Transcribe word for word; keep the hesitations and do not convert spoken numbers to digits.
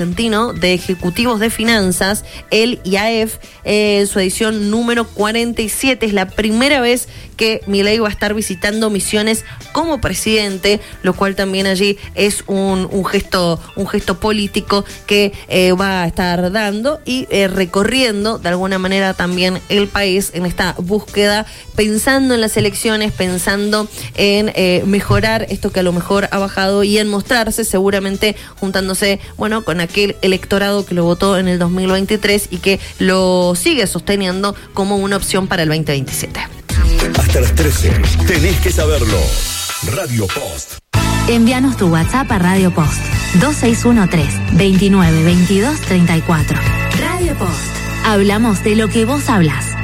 Argentino de Ejecutivos de Finanzas, el I A E F, en eh, su edición número cuarenta y siete. Es la primera vez que Milei va a estar visitando Misiones como presidente, lo cual también allí es un, un gesto un gesto político que eh, va a estar dando y eh, recorriendo de alguna manera también el país en esta búsqueda, pensando en las elecciones, pensando en eh, mejorar esto que a lo mejor ha bajado y en mostrarse seguramente juntándose, bueno, con aquel electorado que lo votó en el dos mil veintitrés y que lo sigue sosteniendo como una opción para el veinte veintisiete. Hasta las trece, tenés que saberlo. Radio Post. Envíanos tu WhatsApp a Radio Post dos seis uno tres, veintinueve, veintidós, treinta y cuatro. Radio Post. Hablamos de lo que vos hablas.